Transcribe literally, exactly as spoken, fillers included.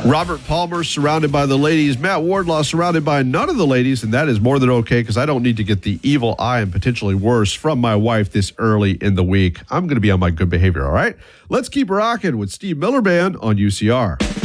Robert Palmer surrounded by the ladies. Matt Wardlaw surrounded by none of the ladies, and that is more than okay because I don't need to get the evil eye and potentially worse from my wife this early in the week. I'm going to be on my good behavior, all right? Let's keep rocking with Steve Miller Band on U C R.